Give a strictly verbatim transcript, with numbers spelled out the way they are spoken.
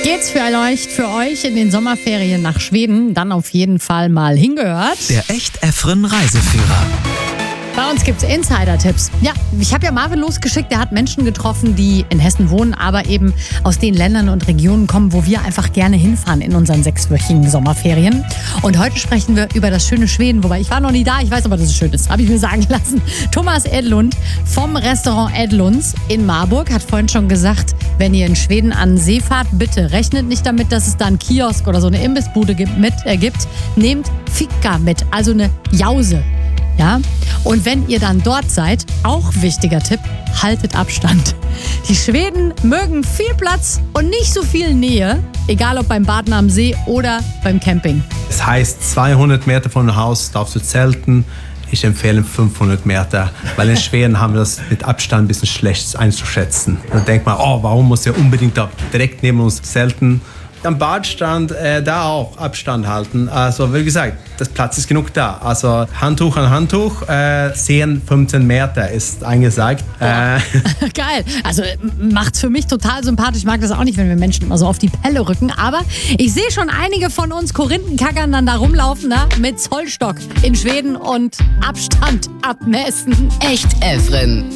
Geht's für euch, für euch in den Sommerferien nach Schweden? Dann auf jeden Fall mal hingehört. Der Echt-Efren Reiseführer. Bei uns gibt's Insider-Tipps. Ja, ich habe ja Marvin losgeschickt, der hat Menschen getroffen, die in Hessen wohnen, aber eben aus den Ländern und Regionen kommen, wo wir einfach gerne hinfahren in unseren sechswöchigen Sommerferien. Und heute sprechen wir über das schöne Schweden, wobei ich war noch nie da, ich weiß aber, dass es schön ist, habe ich mir sagen lassen. Thomas Edlund vom Restaurant Edlunds in Marburg hat vorhin schon gesagt, wenn ihr in Schweden an See fahrt, bitte rechnet nicht damit, dass es da einen Kiosk oder so eine Imbissbude gibt, mit, äh, gibt. Nehmt Fika mit, also eine Jause. Ja, und wenn ihr dann dort seid, auch wichtiger Tipp, haltet Abstand. Die Schweden mögen viel Platz und nicht so viel Nähe, egal ob beim Baden am See oder beim Camping. Das heißt, zweihundert Meter von dem Haus darfst du zelten. Ich empfehle fünfhundert Meter, weil in Schweden haben wir das mit Abstand ein bisschen schlecht einzuschätzen. Da denkt man, oh, warum muss er unbedingt da direkt neben uns zelten? Am Badstrand äh, da auch Abstand halten. Also wie gesagt, das Platz ist genug da. Also Handtuch an Handtuch, äh, zehn, fünfzehn Meter ist angesagt. Äh. Geil. Also macht's für mich total sympathisch. Ich mag das auch nicht, wenn wir Menschen immer so auf die Pelle rücken. Aber ich sehe schon einige von uns Korinthenkackern dann da rumlaufen, da, mit Zollstock in Schweden und Abstand abmessen. Echt-Efren.